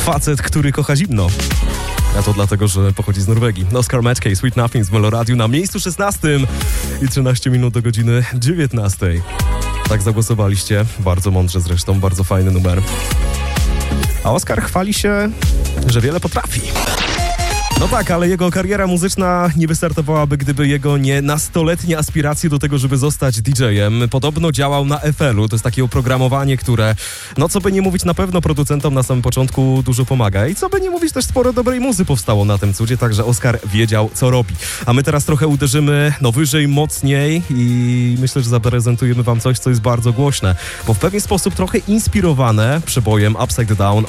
facet, który kocha zimno. A to dlatego, że pochodzi z Norwegii. Oscar Mackey, Sweet Nothing z Meloradiu na miejscu 16 i 13 minut do godziny 19. Tak zagłosowaliście, bardzo mądrze zresztą, bardzo fajny numer. A Oscar chwali się, że wiele potrafi. No tak, ale jego kariera muzyczna nie wystartowałaby, gdyby jego nie nastoletnie aspiracje do tego, żeby zostać DJ-em. Podobno działał na FL-u, to jest takie oprogramowanie, które, no co by nie mówić, na pewno producentom na samym początku dużo pomaga. I co by nie mówić, też sporo dobrej muzy powstało na tym cudzie, także Oscar wiedział, co robi. A my teraz trochę uderzymy wyżej, mocniej i myślę, że zaprezentujemy wam coś, co jest bardzo głośne, bo w pewien sposób trochę inspirowane przebojem Upside Down